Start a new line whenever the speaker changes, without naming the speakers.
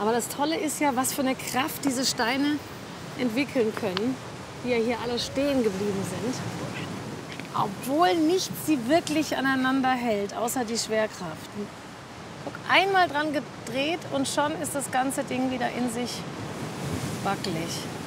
Aber das Tolle ist ja, was für eine Kraft diese Steine entwickeln können, die ja hier alle stehen geblieben sind. Obwohl nichts sie wirklich aneinander hält, außer die Schwerkraft. Guck, einmal dran gedreht und schon ist das ganze Ding wieder in sich wackelig.